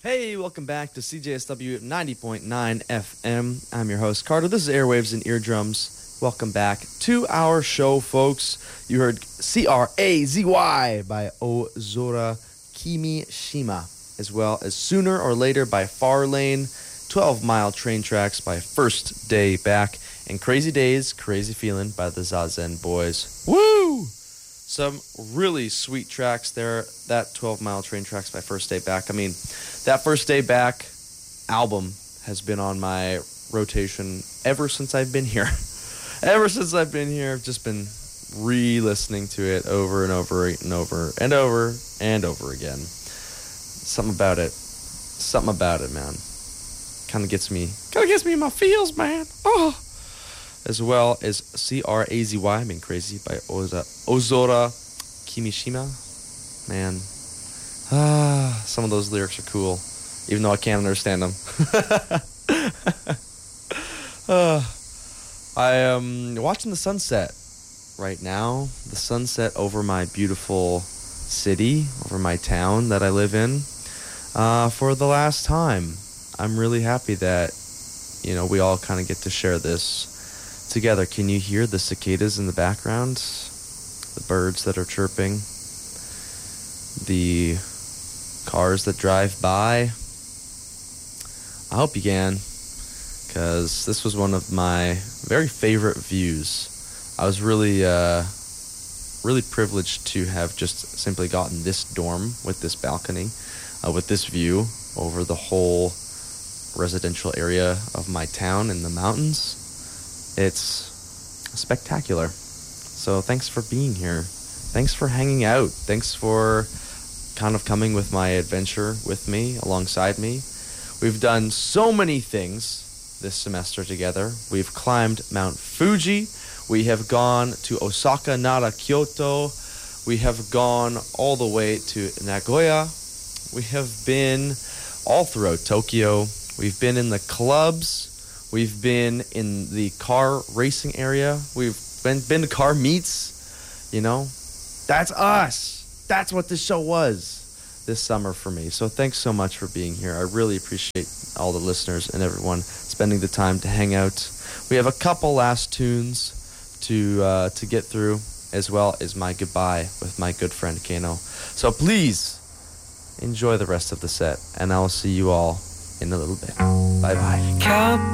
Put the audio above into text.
Hey, welcome back to CJSW 90.9 FM. I'm your host, Carter. This is Airwaves and Eardrums. Welcome back to our show, folks. You heard C-R-A-Z-Y by Ozora Kimishima, as well as Sooner or Later by Farlane, 12-Mile Train Tracks by First Day Back, and Crazy Days, Crazy Feeling by the Zazen Boys. Woo! Some really sweet tracks there. That 12-Mile Train Tracks by First Day Back. I mean, that First Day Back album has been on my rotation ever since I've been here. Ever since I've been here, I've just been re-listening to it over and over and over and over and over again. Something about it, man. Kind of gets me in my feels, man. Oh. As well as C-R-A-Z-Y, I mean Crazy, by Ozora Kimishima. Man, some of those lyrics are cool, even though I can't understand them. I am watching the sunset right now. The sunset over my beautiful city, over my town that I live in, for the last time. I'm really happy that, we all kind of get to share this together. Can you hear the cicadas in the background? The birds that are chirping? The cars that drive by? I hope you can, because this was one of my very favorite views. I was really privileged to have just simply gotten this dorm with this balcony, with this view over the whole residential area of my town in the mountains. It's spectacular. So thanks for being here. Thanks for hanging out. Thanks for kind of coming with my adventure with me, alongside me. We've done so many things this semester together. We've climbed Mount Fuji. We have gone to Osaka, Nara, Kyoto. We have gone all the way to Nagoya. We have been all throughout Tokyo. We've been in the clubs. We've been in the car racing area. We've been to car meets. That's us. That's what this show was this summer for me. So thanks so much for being here. I really appreciate all the listeners and everyone spending the time to hang out. We have a couple last tunes to get through, as well as my goodbye with my good friend Kano. So please enjoy the rest of the set, and I'll see you all in a little bit. Bye-bye.